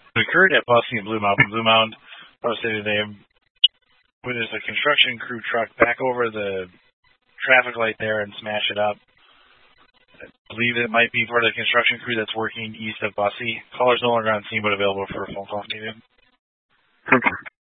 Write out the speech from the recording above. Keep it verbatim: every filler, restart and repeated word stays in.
It occurred at Bussy and Blue Mountain. Blue Mountain posted they witnessed a construction crew truck back over the traffic light there and smash it up. I believe it might be part of the construction crew that's working east of Bussy. Callers no longer on scene but available for a phone call if needed.